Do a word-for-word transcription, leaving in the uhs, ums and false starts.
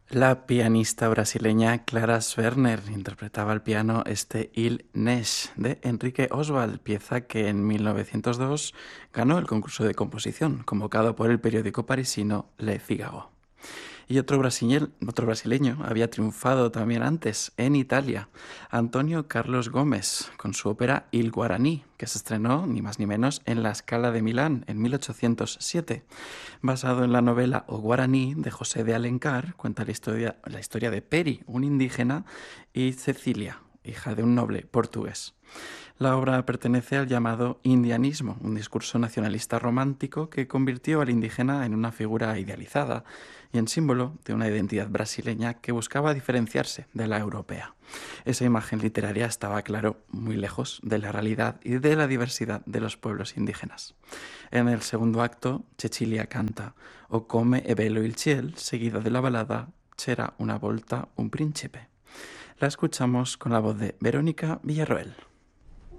La pianista brasileña Clara Swerner interpretaba al piano este Il Nesh de Enrique Oswald, pieza que en mil novecientos dos ganó el concurso de composición, convocado por el periódico parisino Le Figaro. Y otro, brasileño, otro brasileño había triunfado también antes, en Italia, Antonio Carlos Gómez, con su ópera Il Guaraní, que se estrenó ni más ni menos en la Scala de Milán en mil ochocientos siete. Basado en la novela O Guaraní de José de Alencar, cuenta la historia, la historia de Peri, un indígena, y Cecilia, hija de un noble portugués. La obra pertenece al llamado indianismo, un discurso nacionalista romántico que convirtió al indígena en una figura idealizada y en símbolo de una identidad brasileña que buscaba diferenciarse de la europea. Esa imagen literaria estaba, claro, muy lejos de la realidad y de la diversidad de los pueblos indígenas. En el segundo acto, Cecilia canta O come e bello il ciel, seguida de la balada C'era una volta un príncipe. La escuchamos con la voz de Verónica Villarroel.